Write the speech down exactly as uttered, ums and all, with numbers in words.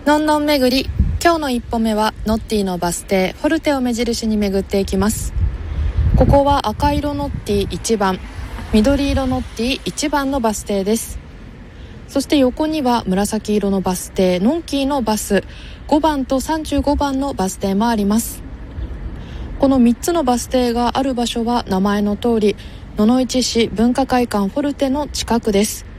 のんのん巡り、今日の一歩目はノッティのバス停フォルテを目印に巡っていきます。ここは赤色ノッティいちばん、緑色ノッティいちばんのバス停です。そして横には紫色のバス停ノンキーのバスごばんとさんじゅうごばんのバス停もあります。このみっつのバス停がある場所は名前の通り野々市市文化会館フォルテの近くです。